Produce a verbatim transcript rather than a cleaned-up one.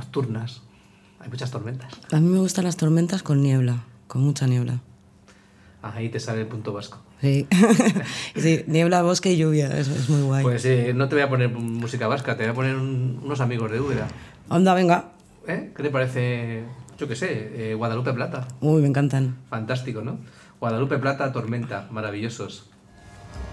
nocturnas. Hay muchas tormentas. A mí me gustan las tormentas con niebla, con mucha niebla. Ahí te sale el punto vasco. Sí, sí, niebla, bosque y lluvia, eso es muy guay. Pues eh, no te voy a poner música vasca, te voy a poner un- unos amigos de Úbeda. Anda, venga. ¿Eh? ¿Qué te parece? Yo qué sé, eh, Guadalupe Plata. Uy, me encantan. Fantástico, ¿no? Guadalupe Plata, Tormenta, maravillosos.